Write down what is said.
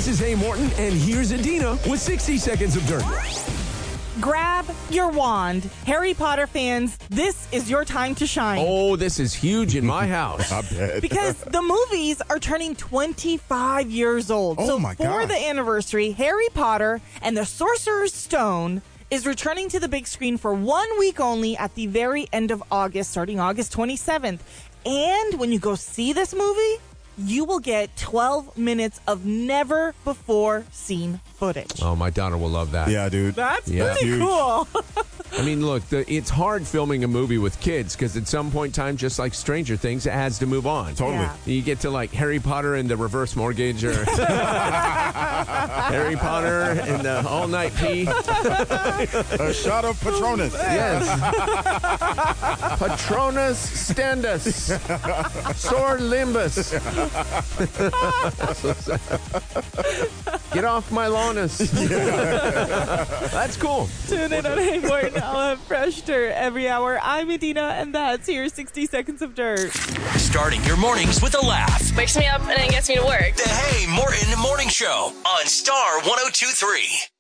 This is Hey Morton, and here's Adina with 60 Seconds of Dirt. Grab your wand. Harry Potter fans, this is your time to shine. Oh, this is huge in my house. I bet. Because the movies are turning 25 years old. Oh, so my for gosh. the anniversary, Harry Potter and the Sorcerer's Stone is returning to the big screen for 1 week only at the very end of August, starting August 27th. And when you go see this movie, you will get 12 minutes of never-before-seen footage. Oh, my daughter will love that. Yeah, dude. That's Yeah. pretty Huge. cool. I mean, look, it's hard filming a movie with kids because at some point in time, just like Stranger Things, it has to move on. Totally. Yeah. You get to like Harry Potter and the reverse mortgage or Harry Potter and the all-night pee. A shot of Patronus. Yes. Patronus standus. Sor limbus. Get off my lawnus. That's cool. Tune in on Hey Morton. I'll have fresh dirt every hour. I'm Adina, and that's your 60 Seconds of Dirt. Starting your mornings with a laugh. Wakes me up and then gets me to work. The Hey Morton Morning Show on Star 102.3.